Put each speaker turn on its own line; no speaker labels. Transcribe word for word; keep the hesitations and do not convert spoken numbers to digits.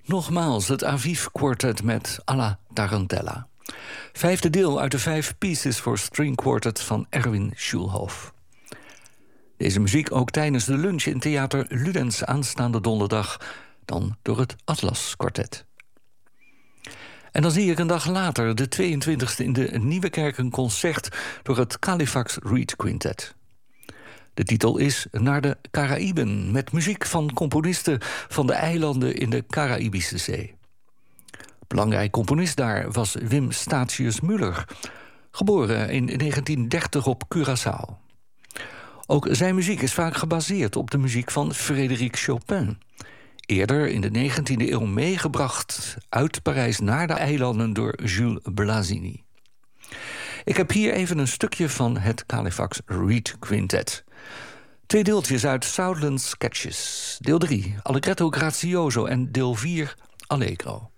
Nogmaals het Aviv Quartet met Alla Tarantella. Vijfde deel uit de vijf Pieces for String Quartet van Erwin Schulhoff. Deze muziek ook tijdens de lunch in Theater Ludens aanstaande donderdag, dan door het Atlas Quartet. En dan zie ik een dag later, de tweeëntwintigste in de Nieuwe Kerk, een concert door het Califax Reed Quintet. De titel is Naar de Caraïben, met muziek van componisten van de eilanden in de Caraïbische Zee. Belangrijk componist daar was Wim Statius Müller, geboren in negentien dertig op Curaçao. Ook zijn muziek is vaak gebaseerd op de muziek van Frédéric Chopin, eerder in de negentiende eeuw meegebracht uit Parijs naar de eilanden door Jules Blasini. Ik heb hier even een stukje van het Califax Reed Quintet. Twee deeltjes uit Southland Sketches. Deel drie, Allegretto Grazioso en deel vier, Allegro.